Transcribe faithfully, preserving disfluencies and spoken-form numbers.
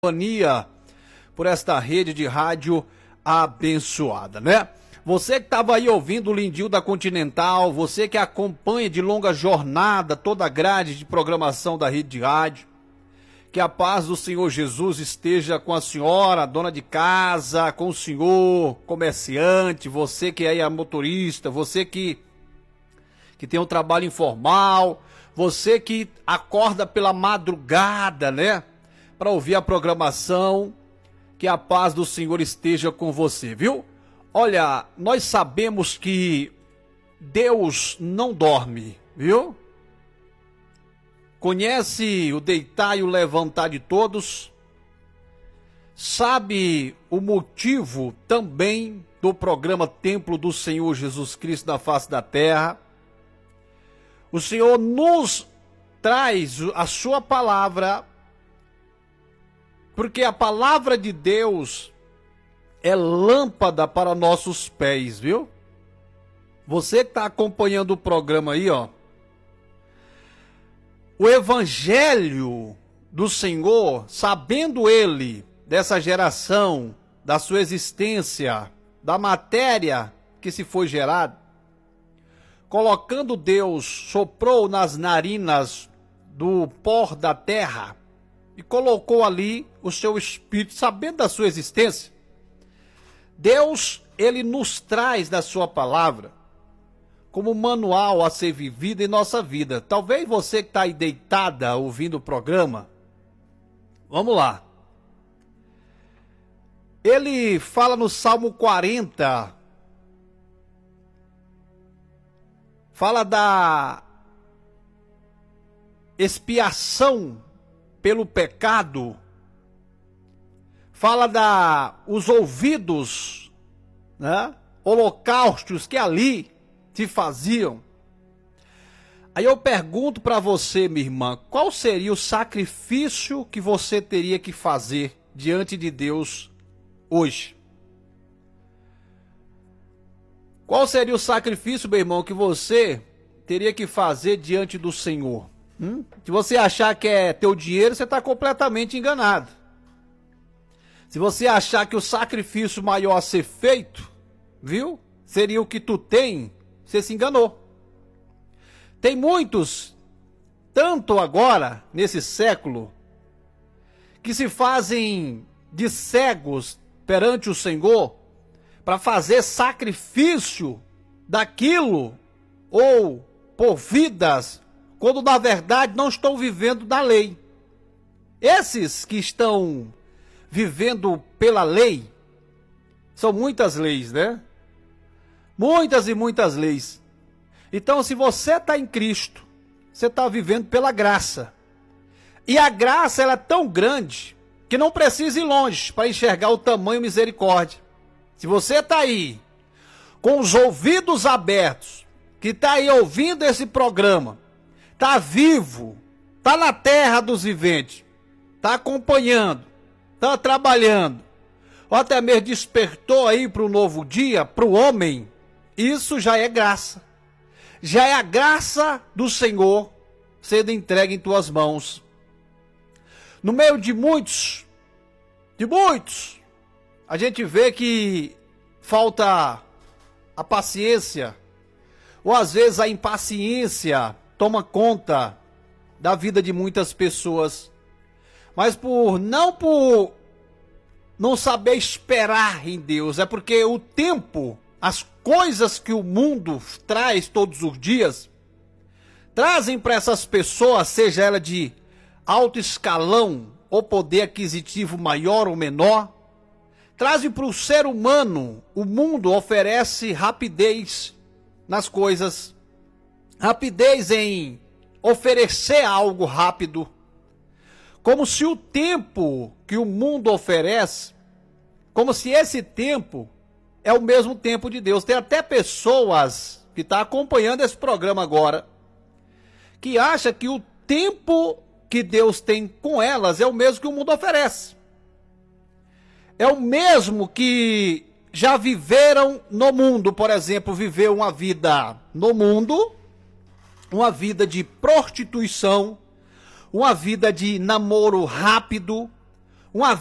Companhia por esta rede de rádio abençoada, né? Você que estava aí ouvindo o Lindinho da Continental, você que acompanha de longa jornada toda a grade de programação da rede de rádio, que a paz do Senhor Jesus esteja com a senhora, dona de casa, com o senhor, comerciante, você que é motorista, você que, que tem um trabalho informal, você que acorda pela madrugada, né? Para ouvir a programação, que a paz do Senhor esteja com você, viu? Olha, nós sabemos que Deus não dorme, viu? Conhece o deitar e o levantar de todos, sabe o motivo também do programa Templo do Senhor Jesus Cristo na face da terra. O Senhor nos traz a sua palavra, porque a palavra de Deus é lâmpada para nossos pés, viu? Você que está acompanhando o programa aí, ó. O evangelho do Senhor, sabendo ele dessa geração, da sua existência, da matéria que se foi gerada, colocando Deus, soprou nas narinas do pó da terra, e colocou ali o seu espírito, sabendo da sua existência. Deus, ele nos traz da sua palavra como manual a ser vivido em nossa vida. Talvez você que está aí deitada ouvindo o programa, vamos lá. Ele fala no Salmo quarenta, fala da expiação pelo pecado, fala da os ouvidos, né, holocaustos que ali se faziam. Aí eu pergunto para você, minha irmã, qual seria o sacrifício que você teria que fazer diante de Deus hoje? Qual seria o sacrifício, meu irmão, que você teria que fazer diante do Senhor? Hum? Se você achar que é teu dinheiro, você está completamente enganado. Se você achar que o sacrifício maior a ser feito, viu, seria o que tu tem, você se enganou. Tem muitos, tanto agora, nesse século, que se fazem de cegos perante o Senhor para fazer sacrifício daquilo ou por vidas, quando na verdade não estão vivendo da lei. Esses que estão vivendo pela lei, são muitas leis, né? Muitas e muitas leis. Então, se você está em Cristo, você está vivendo pela graça. E a graça, ela é tão grande que não precisa ir longe para enxergar o tamanho e misericórdia. Se você está aí com os ouvidos abertos, que está aí ouvindo esse programa, está vivo, está na terra dos viventes, está acompanhando, está trabalhando, ou até mesmo despertou aí para o novo dia, para o homem, isso já é graça. Já é a graça do Senhor sendo entregue em tuas mãos. No meio de muitos, de muitos, a gente vê que falta a paciência, ou às vezes a impaciência toma conta da vida de muitas pessoas, mas por não por não saber esperar em Deus, é porque o tempo, as coisas que o mundo traz todos os dias, trazem para essas pessoas, seja ela de alto escalão ou poder aquisitivo maior ou menor, trazem para o ser humano, o mundo oferece rapidez nas coisas, rapidez em oferecer algo rápido, como se o tempo que o mundo oferece, como se esse tempo é o mesmo tempo de Deus. Tem até pessoas que estão acompanhando esse programa agora, que acham que o tempo que Deus tem com elas é o mesmo que o mundo oferece. É o mesmo que já viveram no mundo, por exemplo, viver uma vida no mundo, uma vida de prostituição, uma vida de namoro rápido, Uma